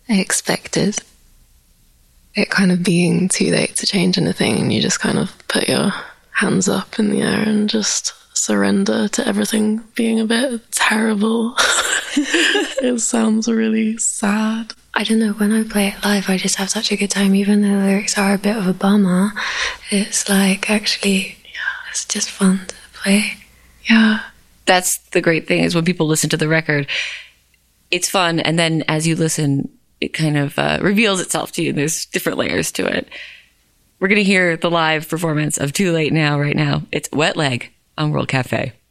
I expected it kind of being too late to change anything, and you just kind of put your hands up in the air and just surrender to everything being a bit terrible. It sounds really sad. I don't know, when I play it live, I just have such a good time, even though the lyrics are a bit of a bummer. It's like, actually, it's just fun to play. Yeah. That's the great thing, is when people listen to the record, it's fun, and then as you listen, it kind of reveals itself to you. There's different layers to it. We're going to hear the live performance of Too Late Now right now. It's Wet Leg on World Cafe.